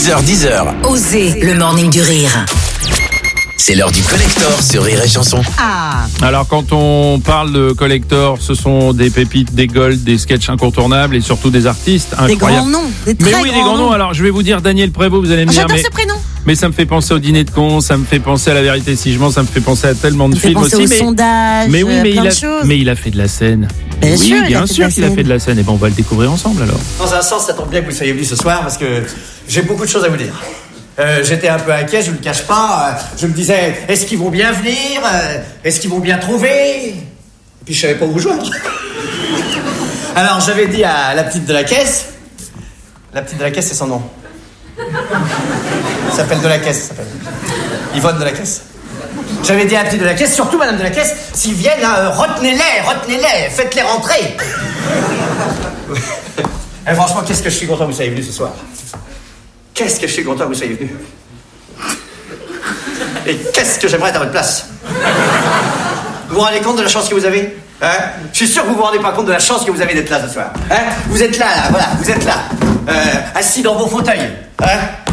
6h10. Osez le morning du rire. C'est l'heure du collector sur Rire et Chanson. Alors quand on parle de collector, ce sont des pépites, des golds, des sketchs incontournables et surtout des artistes incroyables. Des grands noms, des très mais oui, des grands noms. Alors je vais vous dire Daniel Prévost, vous allez me dire J'adore ce prénom. mais ça me fait penser au dîner de cons, ça me fait penser à La Vérité si je mens, ça me fait penser à tellement de films aussi. Au sondage, mais oui, plein de choses. mais il a fait de la scène. Bien sûr, bien sûr qu'il a fait de la scène. Et ben on va le découvrir ensemble alors. Dans un sens, ça tombe bien que vous soyez venus ce soir parce que j'ai beaucoup de choses à vous dire. J'étais un peu inquiet, je ne le cache pas. Je me disais, est-ce qu'ils vont bien venir? Est-ce qu'ils vont bien trouver? Et puis je savais pas où vous joindre. Alors j'avais dit à la petite de la caisse. La petite de la caisse, c'est son nom. Elle s'appelle de la caisse, ça s'appelle. Yvonne de la caisse. J'avais dit à la petite de la caisse, surtout madame de la caisse, s'ils viennent, retenez-les, faites-les rentrer. Et franchement, qu'est-ce que je suis content que vous soyez venus ce soir. Qu'est-ce que je suis content que vous soyez venus. Et qu'est-ce que j'aimerais être à votre place. Vous vous rendez compte de la chance que vous avez, hein? Je suis sûr que vous vous rendez pas compte de la chance que vous avez d'être là ce soir, hein? Vous êtes là, voilà, vous êtes là, assis dans vos fauteuils, hein?